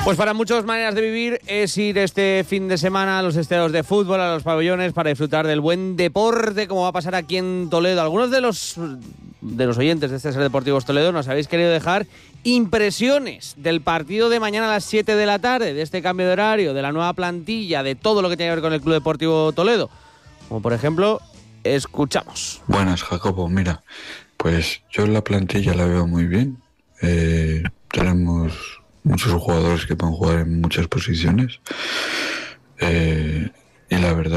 Pues para muchas maneras de vivir es ir este fin de semana a los estadios de fútbol, a los pabellones, para disfrutar del buen deporte, como va a pasar aquí en Toledo. Algunos de los oyentes de Ser Deportivos Toledo nos habéis querido dejar impresiones del partido de mañana a las 7 de la tarde, de este cambio de horario, de la nueva plantilla, de todo lo que tiene que ver con el Club Deportivo Toledo. Como por ejemplo, escuchamos. Buenas, Jacobo. Mira, pues yo la plantilla la veo muy bien. Tenemos muchos jugadores que pueden jugar en muchas posiciones. Y la verdad